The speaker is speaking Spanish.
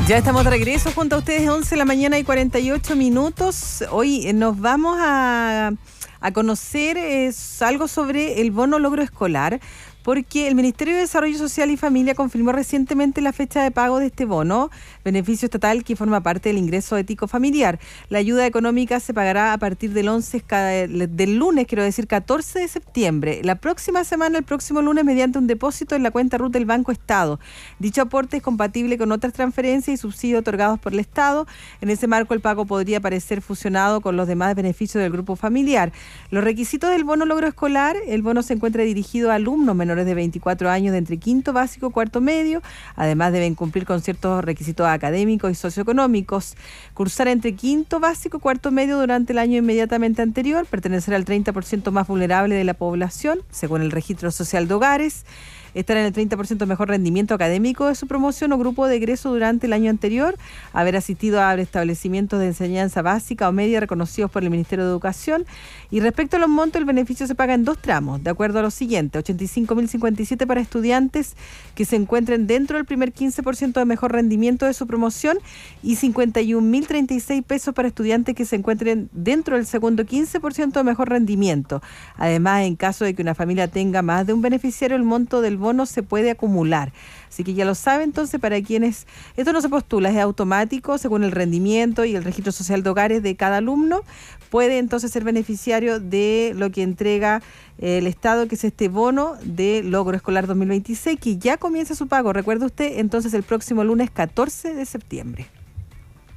Ya estamos de regreso junto a ustedes, 11 de la mañana y 48 minutos. Hoy nos vamos a conocer algo sobre el bono logro escolar, porque el Ministerio de Desarrollo Social y Familia confirmó recientemente la fecha de pago de este bono, beneficio estatal que forma parte del ingreso ético familiar. La ayuda económica se pagará a partir del lunes, 14 de septiembre. La próxima semana, el próximo lunes, mediante un depósito en la cuenta RUT del Banco Estado. Dicho aporte es compatible con otras transferencias y subsidios otorgados por el Estado. En ese marco, el pago podría aparecer fusionado con los demás beneficios del grupo familiar. Los requisitos del bono logro escolar: el bono se encuentra dirigido a alumnos menores de 24 años de entre quinto básico y cuarto medio. Además, deben cumplir con ciertos requisitos académicos y socioeconómicos, cursar entre quinto básico y cuarto medio durante el año inmediatamente anterior, pertenecer al 30% más vulnerable de la población, según el registro social de hogares, estar en el 30% mejor rendimiento académico de su promoción o grupo de egreso durante el año anterior, haber asistido a establecimientos de enseñanza básica o media reconocidos por el Ministerio de Educación. Y respecto a los montos, el beneficio se paga en dos tramos, de acuerdo a lo siguiente: 85.057 para estudiantes que se encuentren dentro del primer 15% de mejor rendimiento de su promoción y 51.036 pesos para estudiantes que se encuentren dentro del segundo 15% de mejor rendimiento. Además, en caso de que una familia tenga más de un beneficiario, el monto del bono se puede acumular. Así que ya lo saben. Entonces, para quienes esto no se postula, es automático según el rendimiento y el registro social de hogares de cada alumno, puede entonces ser beneficiario de lo que entrega el Estado, que es este bono de logro escolar 2026, que ya comienza su pago, recuerde usted, entonces el próximo lunes 14 de septiembre.